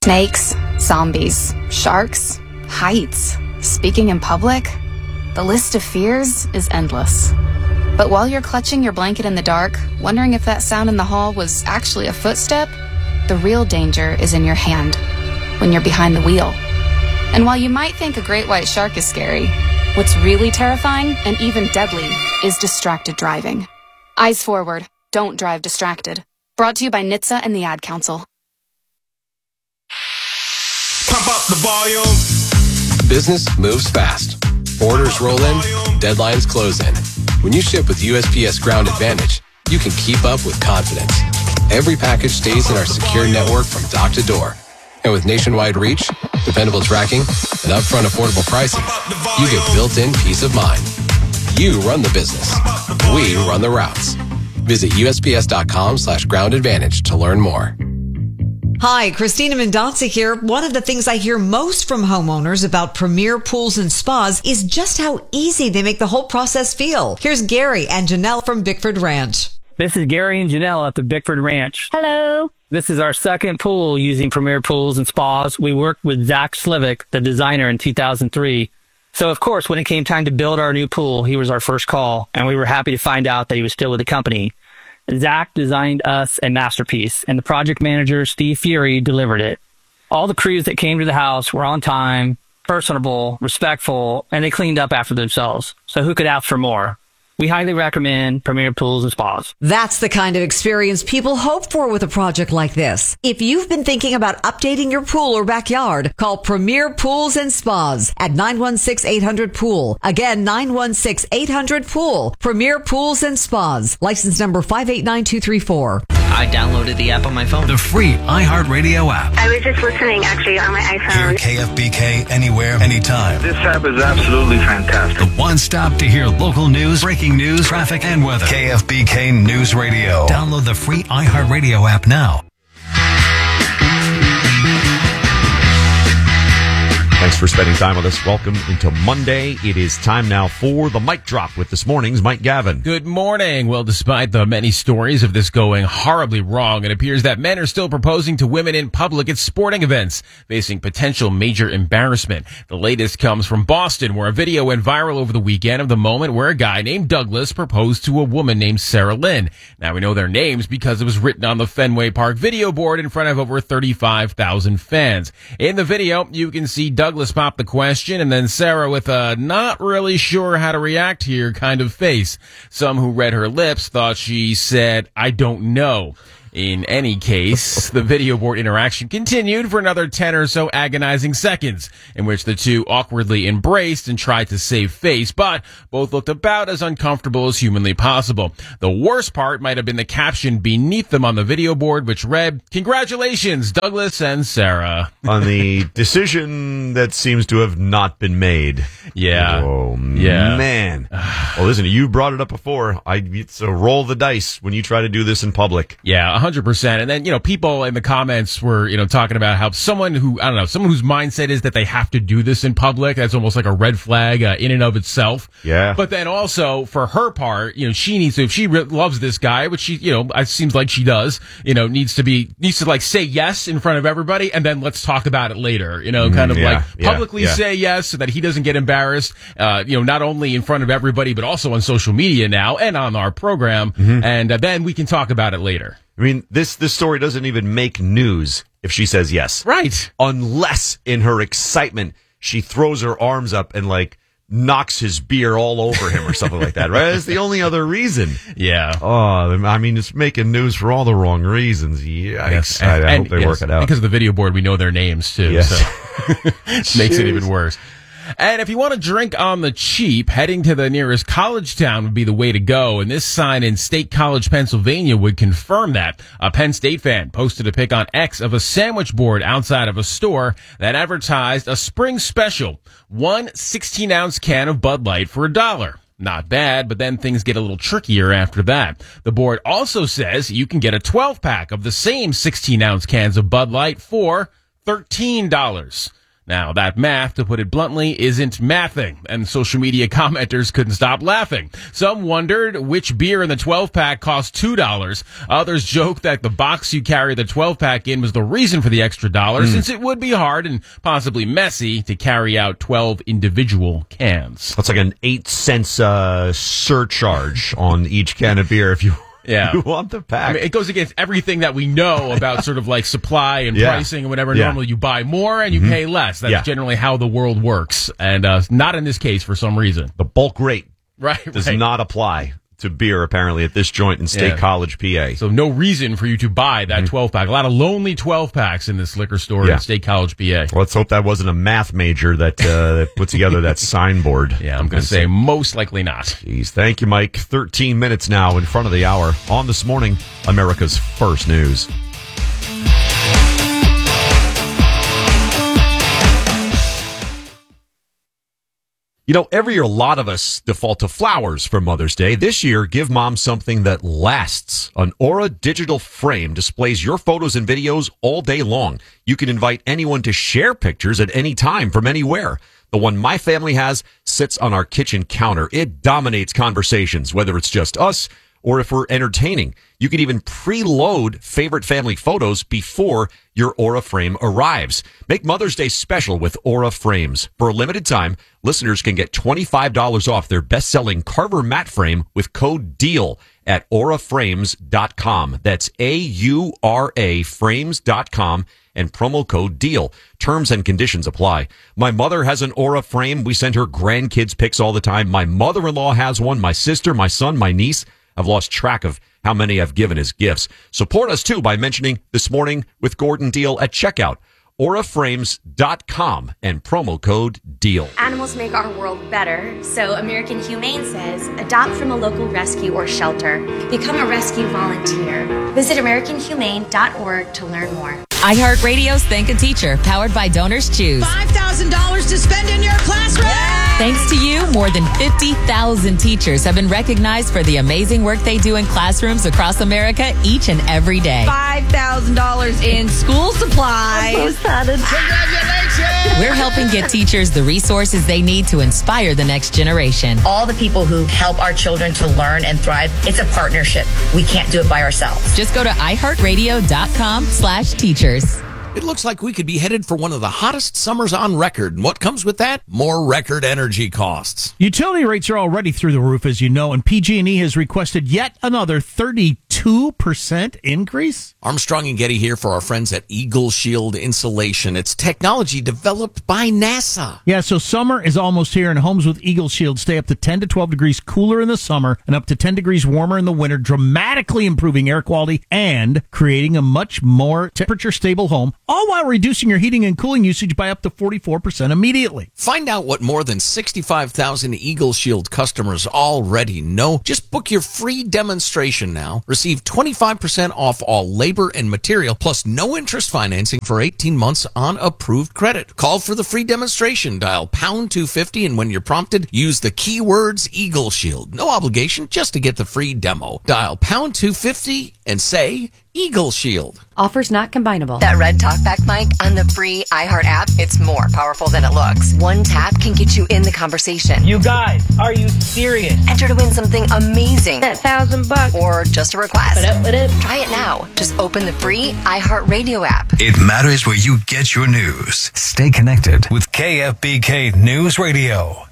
Snakes, zombies, sharks, heights, speaking in public. The list of fears is endless. But while you're clutching your blanket in the dark, wondering if that sound in the hall was actually a footstep, the real danger is in your hand, when you're behind the wheel. And while you might think a great white shark is scary, what's really terrifying and even deadly is distracted driving. Eyes forward, don't drive distracted. Brought to you by NHTSA and the Ad Council. Pump up the volume. Business moves fast. Orders roll in, deadlines close in. When you ship with USPS Ground Advantage, you can keep up with confidence. Every package stays in our secure network from dock to door. And with nationwide reach, dependable tracking, and upfront affordable pricing, you get built-in peace of mind. You run the business. We run the routes. Visit USPS.com/Ground Advantage to learn more. Hi, Christina Mendonca here. One of the things I hear most from homeowners about Premier Pools and Spas is just how easy they make the whole process feel. Here's Gary and Janelle from Bickford Ranch. This is Gary and Janelle at the Bickford Ranch. Hello. This is our second pool using Premier Pools and Spas. We worked with Zach Slivick, the designer, in 2003. So, of course, when it came time to build our new pool, he was our first call, and we were happy to find out that he was still with the company. Zach designed us a masterpiece, and the project manager, Steve Fury, delivered it. All the crews that came to the house were on time, personable, respectful, and they cleaned up after themselves. So who could ask for more? We highly recommend Premier Pools and Spas. That's the kind of experience people hope for with a project like this. If you've been thinking about updating your pool or backyard, call Premier Pools and Spas at 916-800-POOL. Again, 916-800-POOL. Premier Pools and Spas. License number 589234. I downloaded the app on my phone. The free iHeartRadio app. I was just listening actually on my iPhone. Hear KFBK anywhere, anytime. This app is absolutely fantastic. The one stop to hear local news, breaking news, traffic, and weather. KFBK News Radio. Download the free iHeartRadio app now. Thanks for spending time with us. Welcome into Monday. It is time now for the Mic Drop with this morning's Mike Gavin. Good morning. Well, despite the many stories of this going horribly wrong, it appears that men are still proposing to women in public at sporting events, facing potential major embarrassment. The latest comes from Boston, where a video went viral over the weekend of the moment where a guy named Douglas proposed to a woman named Sarah Lynn. Now, we know their names because it was written on the Fenway Park video board in front of over 35,000 fans. In the video, you can see Douglas popped the question, and then Sarah with a not really sure how to react here kind of face. Some who read her lips thought she said, "I don't know." In any case, the video board interaction continued for another 10 or so agonizing seconds, in which the two awkwardly embraced and tried to save face, but both looked about as uncomfortable as humanly possible. The worst part might have been the caption beneath them on the video board, which read, "Congratulations, Douglas and Sarah." On the decision that seems to have not been made. Yeah. Oh, yeah. Man. Well, listen, you brought it up before. It's a roll the dice when you try to do this in public. Yeah, 100%. And then, people in the comments were, talking about how someone whose mindset is that they have to do this in public, that's almost like a red flag in and of itself. Yeah. But then also, for her part, she needs to, if she loves this guy, which she, it seems like she does, needs to like say yes in front of everybody, and then let's talk about it later, publicly say yes so that he doesn't get embarrassed, not only in front of everybody, but also on social media now and on our program. Mm-hmm. And then we can talk about it later. I mean, this story doesn't even make news if she says yes. Right. Unless in her excitement, she throws her arms up and knocks his beer all over him or something like that, right? That's the only other reason. Yeah. Oh, I mean, it's making news for all the wrong reasons. Yes. I hope they work it out. Because of the video board, we know their names, too. Yes. So makes it even worse. And if you want to drink on the cheap, heading to the nearest college town would be the way to go. And this sign in State College, Pennsylvania would confirm that. A Penn State fan posted a pic on X of a sandwich board outside of a store that advertised a spring special, one 16-ounce can of Bud Light for $1. Not bad, but then things get a little trickier after that. The board also says you can get a 12-pack of the same 16-ounce cans of Bud Light for $13. Now, that math, to put it bluntly, isn't mathing, and social media commenters couldn't stop laughing. Some wondered which beer in the 12-pack cost $2. Others joked that the box you carry the 12-pack in was the reason for the extra $1, since it would be hard and possibly messy to carry out 12 individual cans. That's like an 8-cent surcharge on each can of beer if you want the pack. I mean, it goes against everything that we know about sort of like supply and pricing and whatever. Normally you buy more and you pay less. That's generally how the world works. And not in this case for some reason. The bulk rate does right. not apply to beer, apparently, at this joint in State College, PA. So no reason for you to buy that 12-pack. A lot of lonely 12-packs in this liquor store in State College, PA. Well, let's hope that wasn't a math major that put together that signboard. Yeah, I'm going to say most likely not. Jeez, thank you, Mike. 13 minutes now in front of the hour. On This Morning, America's First News. You know, every year a lot of us default to flowers for Mother's Day. This year, give mom something that lasts. An Aura digital frame displays your photos and videos all day long. You can invite anyone to share pictures at any time from anywhere. The one my family has sits on our kitchen counter. It dominates conversations, whether it's just us or if we're entertaining. You can even preload favorite family photos before your Aura frame arrives. Make Mother's Day special with Aura frames. For a limited time, listeners can get $25 off their best-selling Carver matte frame with code DEAL at auraframes.com. That's AURA frames.com and promo code DEAL. Terms and conditions apply. My mother has an Aura frame. We send her grandkids pics all the time. My mother-in-law has one. My sister, my son, my niece. I've lost track of how many I've given as gifts. Support us, too, by mentioning This Morning with Gordon Deal at checkout. auraframes.com and promo code DEAL. Animals make our world better, so American Humane says adopt from a local rescue or shelter. Become a rescue volunteer. Visit AmericanHumane.org to learn more. iHeartRadio's Thank a Teacher, powered by Donors Choose. $5,000 to spend in your classroom! Thanks to you, more than 50,000 teachers have been recognized for the amazing work they do in classrooms across America each and every day. $5,000 in school supplies. I'm so excited. Congratulations! We're helping get teachers the resources they need to inspire the next generation. All the people who help our children to learn and thrive, it's a partnership. We can't do it by ourselves. Just go to iHeartRadio.com/teachers. It looks like we could be headed for one of the hottest summers on record. And what comes with that? More record energy costs. Utility rates are already through the roof, as you know, and PG&E has requested yet another 32% increase. Armstrong and Getty here for our friends at Eagle Shield Insulation. It's technology developed by NASA. Yeah, so summer is almost here, and homes with Eagle Shield stay up to 10 to 12 degrees cooler in the summer and up to 10 degrees warmer in the winter, dramatically improving air quality and creating a much more temperature-stable home, all while reducing your heating and cooling usage by up to 44% immediately. Find out what more than 65,000 Eagle Shield customers already know. Just book your free demonstration now. Receive 25% off all labor and material, plus no interest financing for 18 months on approved credit. Call for the free demonstration. Dial pound 250, and when you're prompted, use the keywords Eagle Shield. No obligation, just to get the free demo. Dial pound 250 and say Eagle Shield. Offers not combinable. That red talkback mic on the free iHeart app, it's more powerful than it looks. One tap can get you in the conversation. You guys, are you serious? Enter to win something amazing. That $1,000. Or just a request. What up? Try it now. Just open the free iHeart Radio app. It matters where you get your news. Stay connected with KFBK News Radio.